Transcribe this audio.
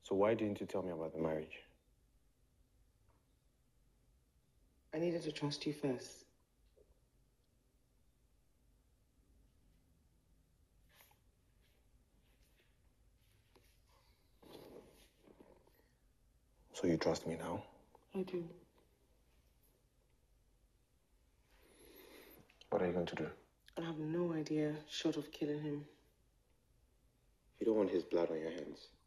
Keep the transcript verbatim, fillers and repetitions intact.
So why didn't you tell me about the marriage? I needed to trust you first. So you trust me now? I do. What are you going to do? I have no idea, short of killing him. You don't want his blood on your hands.